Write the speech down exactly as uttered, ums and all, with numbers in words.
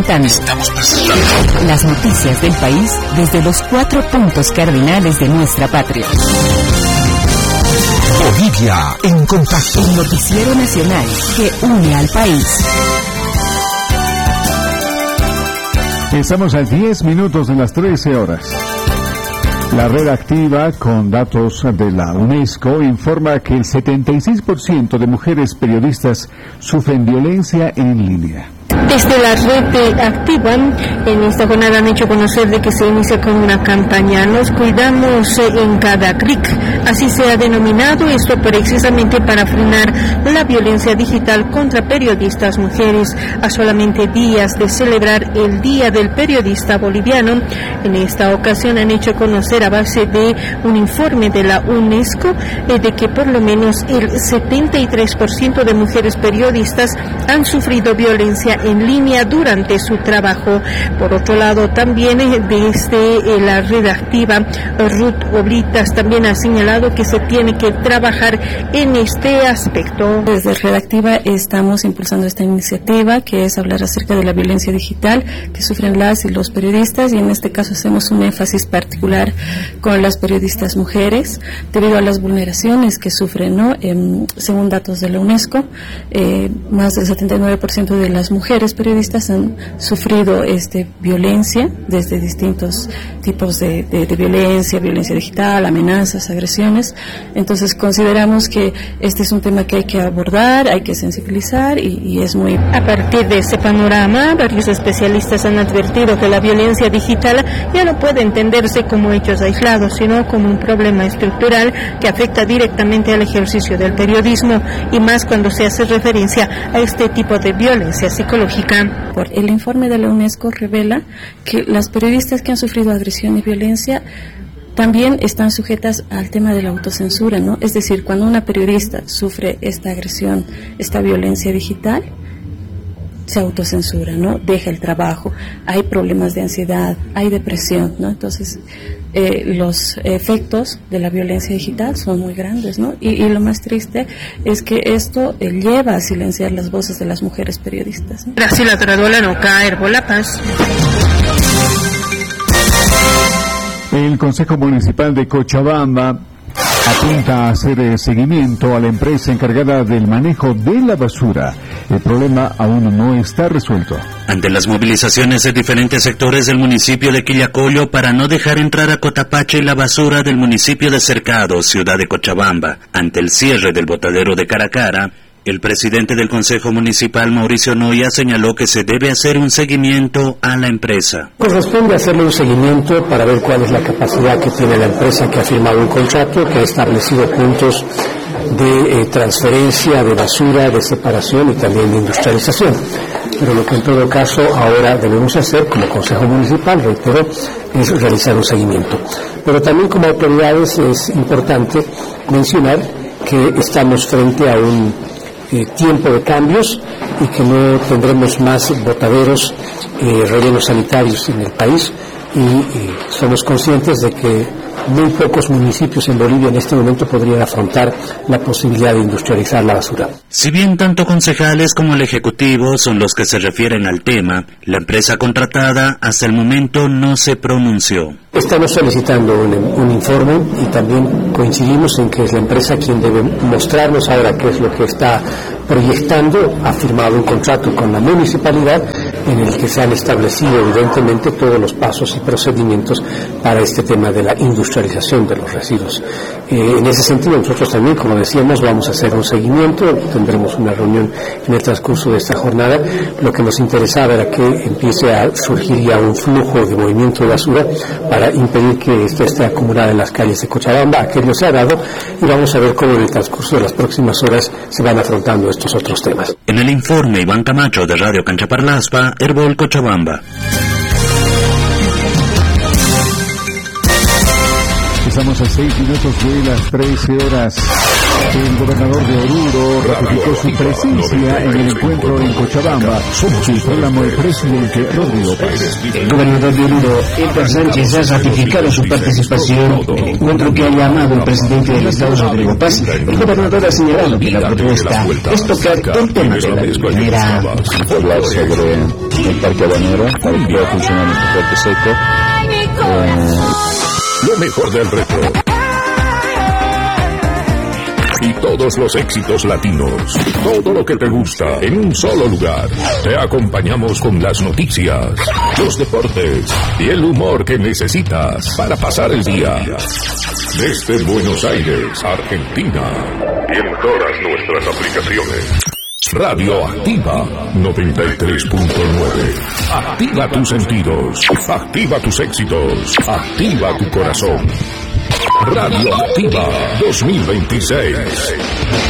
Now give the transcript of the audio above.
presentando, Estamos presentando las noticias del país desde los cuatro puntos cardinales de nuestra patria. Bolivia en contacto. El noticiero nacional que une al país. Estamos a diez minutos de las trece horas. La red activa, con datos de la UNESCO, informa que el setenta y seis por ciento de mujeres periodistas sufren violencia en línea. Desde la red activa, en esta jornada han hecho conocer de que se inicia con una campaña Nos cuidamos en cada clic. Así se ha denominado esto precisamente para frenar la violencia digital contra periodistas mujeres. A solamente días de celebrar el Día del Periodista Boliviano, en esta ocasión han hecho conocer a base de un informe de la UNESCO eh, de que por lo menos el setenta y tres por ciento de mujeres periodistas han sufrido violencia en línea durante su trabajo. Por otro lado, también desde eh, la red activa, Ruth Oblitas también ha señalado que se tiene que trabajar en este aspecto. Desde Red Activa estamos impulsando esta iniciativa que es hablar acerca de la violencia digital que sufren las y los periodistas, y en este caso hacemos un énfasis particular con las periodistas mujeres debido a las vulneraciones que sufren, ¿no? Eh, según datos de la UNESCO, eh, más del setenta y nueve por ciento de las mujeres periodistas han sufrido este violencia desde distintos tipos de, de, de violencia, violencia digital, amenazas, agresiones. Entonces consideramos que este es un tema que hay que abordar, hay que sensibilizar y, y es muy... A partir de este panorama, varios especialistas han advertido que la violencia digital ya no puede entenderse como hechos aislados, sino como un problema estructural que afecta directamente al ejercicio del periodismo, y más cuando se hace referencia a este tipo de violencia psicológica. El informe de la UNESCO revela que las periodistas que han sufrido agresión y violencia también están sujetas al tema de la autocensura, ¿no? Es decir, cuando una periodista sufre esta agresión, esta violencia digital, se autocensura, ¿no? Deja el trabajo, hay problemas de ansiedad, hay depresión, ¿no? Entonces, eh, los efectos de la violencia digital son muy grandes, ¿no? Y, y lo más triste es que esto eh, lleva a silenciar las voces de las mujeres periodistas, ¿no? Graciela Tradola, Noca, Herbola Paz. El Consejo Municipal de Cochabamba apunta a hacer eh, seguimiento a la empresa encargada del manejo de la basura. El problema aún no está resuelto. Ante las movilizaciones de diferentes sectores del municipio de Quillacollo para no dejar entrar a Cotapache la basura del municipio de Cercado, ciudad de Cochabamba, ante el cierre del botadero de Caracara, el presidente del Consejo Municipal, Mauricio Noya, señaló que se debe hacer un seguimiento a la empresa. Corresponde hacerle un seguimiento para ver cuál es la capacidad que tiene la empresa que ha firmado un contrato, que ha establecido puntos de eh, transferencia de basura, de separación y también de industrialización. Pero lo que en todo caso ahora debemos hacer como Consejo Municipal, reitero, es realizar un seguimiento. Pero también como autoridades es importante mencionar que estamos frente a un Eh, tiempo de cambios y que no tendremos más botaderos, eh, rellenos sanitarios en el país, y eh, somos conscientes de que muy pocos municipios en Bolivia en este momento podrían afrontar la posibilidad de industrializar la basura. Si bien tanto concejales como el Ejecutivo son los que se refieren al tema, la empresa contratada hasta el momento no se pronunció. Estamos solicitando un, un informe y también coincidimos en que es la empresa quien debe mostrarnos ahora qué es lo que está proyectando. Ha firmado un contrato con la municipalidad en el que se han establecido evidentemente todos los pasos y procedimientos para este tema de la industrialización de los residuos. Eh, en ese sentido nosotros también, como decíamos, vamos a hacer un seguimiento, tendremos una reunión en el transcurso de esta jornada. Lo que nos interesaba era que empiece a surgir ya un flujo de movimiento de basura para impedir que esto esté acumulada en las calles de Cochabamba. Aquello se ha dado y vamos a ver cómo en el transcurso de las próximas horas se van afrontando estos otros temas. En el informe, Iván Camacho de Radio Canchaparlaspa, Herbol, Cochabamba. Estamos a seis minutos de las trece horas. El gobernador de Oruro ratificó su presencia en el encuentro en Cochabamba. Informó el presidente Rodrigo Paz. El gobernador de Oruro, Edgar Sánchez, ha ratificado su participación en el encuentro que ha llamado el presidente del Estado, Rodrigo Paz. El gobernador ha señalado que la propuesta es tocar el tema de la minera. Hablar sobre el parque habanero, para que pueda funcionar nuestro puerto seco. Eh... Lo mejor del retro. Y todos los éxitos latinos. Todo lo que te gusta en un solo lugar. Te acompañamos con las noticias, los deportes y el humor que necesitas para pasar el día. Desde Buenos Aires, Argentina. Y en todas nuestras aplicaciones. Radio Activa noventa y tres punto nueve. Activa tus sentidos. Activa tus éxitos. Activa tu corazón. Radio Activa dos mil veintiséis.